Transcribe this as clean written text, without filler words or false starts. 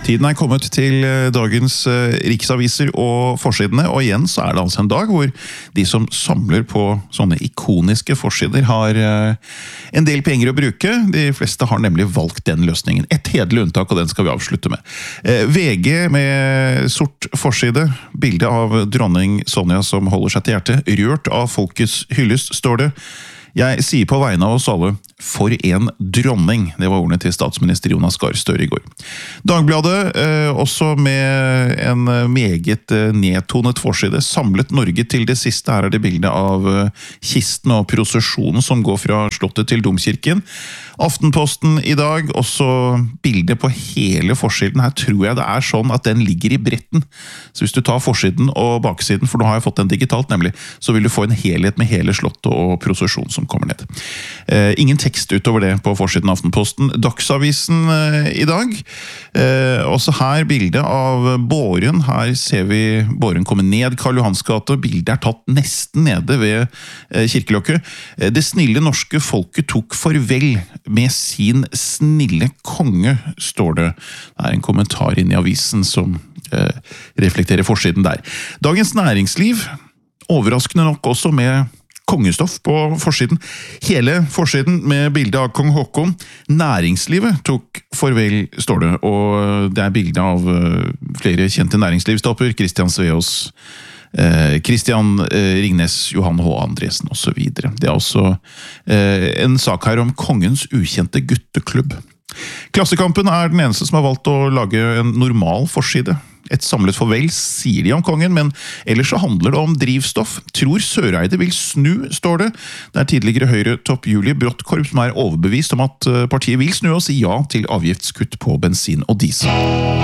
Tiden kommet til dagens riksaviser og forsidene, og igjen så det altså en dag hvor de som samler på sånne ikoniske forsider har en del penger å bruke. De fleste har nemlig valgt den løsningen. Et hederlig unntak, og den skal vi avslutte med. VG med sort forside, bilde av dronning Sonja som holder seg til hjertet. Rørt av folkets hyllest, står det. Jeg sier på vegne av oss alle, for en dronning. Det var ordene til statsminister Jonas Gahr Støre i går. Dagbladet, også med en meget nedtonet forside, samlet Norge til det siste. Her det bildet av kisten og prosesjonen som går fra slottet til domkirken. Aftenposten i dag, også bildet på hele forsiden. Her tror jeg det sånn at den ligger i bretten. Så hvis du tar forsiden og baksiden, for nå har jeg fått den digitalt nemlig, så vil du få en helhet med hele slottet og prosesjon som kommer ned. Ingen tekst utover det på forsiden av Aftenposten. Dagsavisen i dag. Også her bildet av Båren. Her ser vi Båren komme ned Karl Johans gate. Bildet tatt nesten nede ved kirkelokket. Det snille norske folket tok farvel med sin snille konge, står det. Det en kommentar inn i avisen som reflekterer forsiden der. Dagens Næringsliv, overraskende nok også med kongestoff på forsiden. Hele forsiden med bilde av kong Håkon. Næringslivet tok farvel, står det, og det bilde av flere kjente næringslivstopper. Christian Sveaas, Christian Ringnes, Johan H. Andresen og så videre. Det også en sak her om kongens ukjente gutteklubb. Klassekampen den eneste som har valgt å lage en normal forside. Et samlet farvel, sier de om kongen, men ellers så handler det om drivstoff. Tror Søreide vil snu, står det. Det tidligere Høyre-topp Julie Brottkorp som overbevist om at partiet vil snu og si ja til avgiftskutt på bensin og diesel.